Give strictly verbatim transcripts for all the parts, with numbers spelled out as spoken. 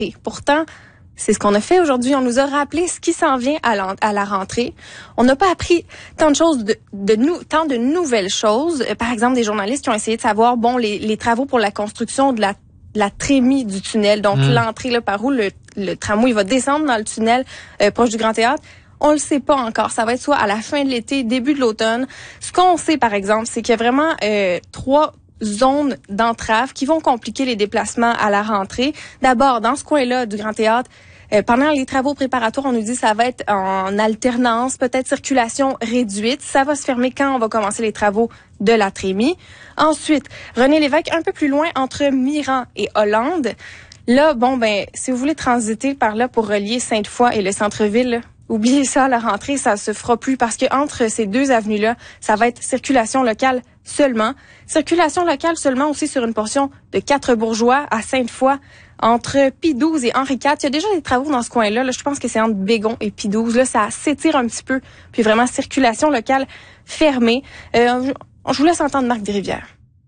Et pourtant, c'est ce qu'on a fait aujourd'hui. On nous a rappelé ce qui s'en vient à la, à la rentrée. On n'a pas appris tant de choses, de, de nou, tant de nouvelles choses. Euh, par exemple, des journalistes qui ont essayé de savoir, bon, les, les travaux pour la construction de la, de la trémie du tunnel. Donc, mmh. l'entrée là par où le, le tramway va descendre dans le tunnel euh, proche du Grand Théâtre. On le sait pas encore. Ça va être soit à la fin de l'été, début de l'automne. Ce qu'on sait, par exemple, c'est qu'il y a vraiment euh, trois zones d'entrave qui vont compliquer les déplacements à la rentrée. D'abord, dans ce coin-là du Grand Théâtre, euh, pendant les travaux préparatoires, on nous dit que ça va être en alternance, peut-être circulation réduite. Ça va se fermer quand on va commencer les travaux de la trémie. Ensuite, René Lévesque, un peu plus loin, entre Miran et Hollande. Là, bon, ben, si vous voulez transiter par là pour relier Sainte-Foy et le centre-ville, là, oubliez ça, à la rentrée, ça se fera plus parce que entre ces deux avenues-là, ça va être circulation locale seulement. Circulation locale seulement aussi sur une portion de Quatre-Bourgeois à Sainte-Foy, entre Pie douze et Henri quatre. Il y a déjà des travaux dans ce coin-là. Là, je pense que c'est entre Bégon et Pie douze. Là, ça s'étire un petit peu. Puis vraiment, circulation locale fermée. Euh, je vous laisse entendre Marc Desrivières.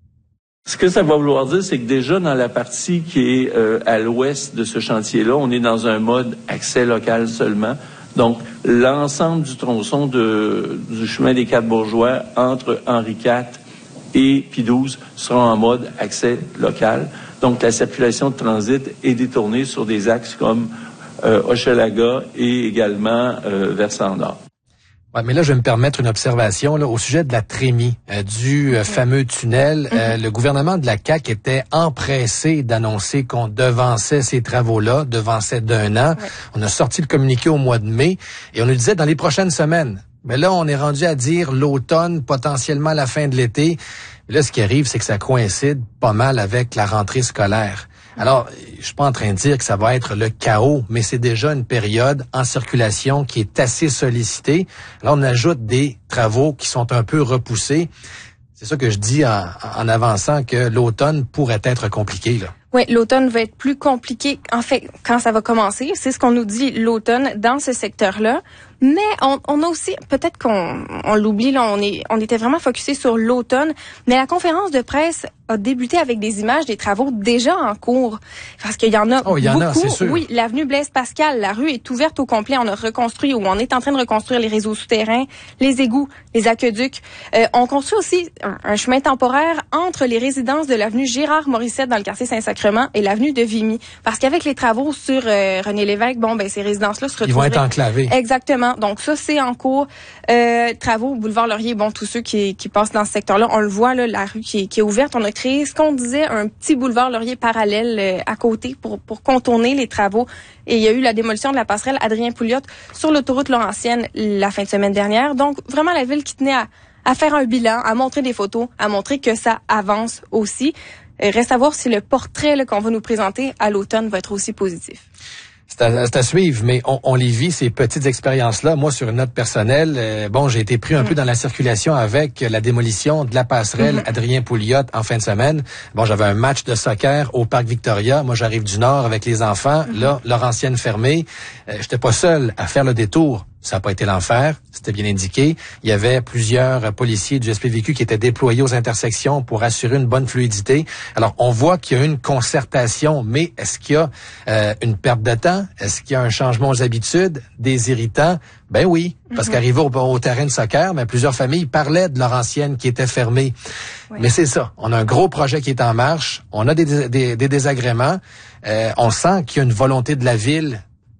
Ce que ça va vouloir dire, c'est que déjà dans la partie qui est euh, à l'ouest de ce chantier-là, on est dans un mode accès local seulement. Donc, l'ensemble du tronçon de, du chemin des Quatre-Bourgeois entre Henri quatre et Pie douze sera en mode accès local. Donc, la circulation de transit est détournée sur des axes comme euh, Hochelaga et également euh, Versant-Nord. Ouais, mais là, je vais me permettre une observation là, au sujet de la trémie, euh, du euh, fameux tunnel. Euh, le gouvernement de la C A Q était empressé d'annoncer qu'on devançait ces travaux-là, devançait d'un an. Ouais. On a sorti le communiqué au mois de mai et on nous disait dans les prochaines semaines. Mais là, on est rendu à dire l'automne, potentiellement la fin de l'été. Là, ce qui arrive, c'est que ça coïncide pas mal avec la rentrée scolaire. Alors, je suis pas en train de dire que ça va être le chaos, mais c'est déjà une période en circulation qui est assez sollicitée. Là, on ajoute des travaux qui sont un peu repoussés. C'est ça que je dis en, en avançant que l'automne pourrait être compliqué, là. Oui, l'automne va être plus compliqué. En fait, quand ça va commencer, c'est ce qu'on nous dit l'automne dans ce secteur-là. Mais on, on a aussi, peut-être qu'on on l'oublie, là, on est, on était vraiment focusé sur l'automne. Mais la conférence de presse a débuté avec des images des travaux déjà en cours, parce qu'il y en a oh, il y en beaucoup. A, c'est sûr. Oui, l'avenue Blaise Pascal, la rue est ouverte au complet. On a reconstruit ou on est en train de reconstruire les réseaux souterrains, les égouts, les aqueducs. Euh, on construit aussi un, un chemin temporaire entre les résidences de l'avenue Gérard-Morissette dans le quartier Saint-Sacrement et l'avenue de Vimy, parce qu'avec les travaux sur euh, René Lévesque, bon ben ces résidences-là se retrouvent. Ils vont être enclavés. Exactement. Donc ça c'est en cours. Euh, travaux boulevard Laurier, bon tous ceux qui qui passent dans ce secteur-là, on le voit là, la rue qui est, qui est ouverte. On a créé ce qu'on disait un petit boulevard Laurier parallèle euh, à côté pour pour contourner les travaux. Et il y a eu la démolition de la passerelle Adrien Pouliot sur l'autoroute Laurentienne la fin de semaine dernière. Donc vraiment la ville qui tenait à à faire un bilan, à montrer des photos, à montrer que ça avance aussi. Euh, reste à voir si le portrait là, qu'on va nous présenter à l'automne va être aussi positif. C'est à, c'est à suivre, mais on, on les vit, ces petites expériences-là. Moi, sur une note personnelle, euh, bon, j'ai été pris un mmh. peu dans la circulation avec la démolition de la passerelle mmh. Adrien Pouliot en fin de semaine. Bon, j'avais un match de soccer au Parc Victoria. Moi, j'arrive du Nord avec les enfants. Mmh. Là, Laurentienne fermée. Euh, j'étais pas seul à faire le détour. Ça n'a pas été l'enfer, c'était bien indiqué. Il y avait plusieurs policiers du S P V Q qui étaient déployés aux intersections pour assurer une bonne fluidité. Alors, on voit qu'il y a une concertation, mais est-ce qu'il y a euh, une perte de temps? Est-ce qu'il y a un changement aux habitudes? Des irritants? Ben oui, parce mm-hmm. qu'arrivé au, au terrain de soccer, ben, plusieurs familles parlaient de Laurentienne qui était fermée. Oui. Mais c'est ça, on a un gros projet qui est en marche, on a des, des, des désagréments, euh, on sent qu'il y a une volonté de la ville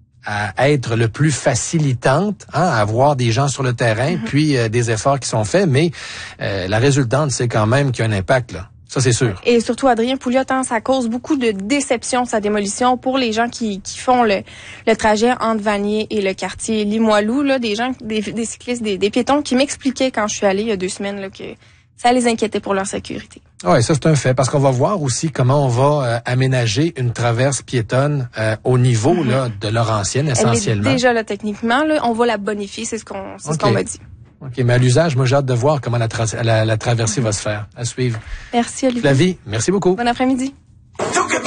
à être le plus facilitante, hein, à avoir des gens sur le terrain, mm-hmm. puis euh, des efforts qui sont faits, mais euh, la résultante, c'est quand même qu'il y a un impact, là. Ça, c'est sûr. Et surtout, Adrien Pouliot, hein, ça cause beaucoup de déception, sa démolition, pour les gens qui, qui font le, le trajet entre Vanier et le quartier Limoilou, là, des gens, des, des cyclistes, des, des piétons qui m'expliquaient quand je suis allée il y a deux semaines, là, que ça les inquiétait pour leur sécurité. Oui, ça c'est un fait, parce qu'on va voir aussi comment on va euh, aménager une traverse piétonne euh, au niveau mm-hmm. là de Laurentienne, essentiellement. Elle est déjà là, techniquement, là, on va la bonifier, c'est ce qu'on c'est okay. ce qu'on m'a dit. OK, mais à l'usage, moi j'ai hâte de voir comment la, tra- la, la traversée mm-hmm. va se faire. À suivre. Merci, Olivier. Flavie, merci beaucoup. Bon après-midi.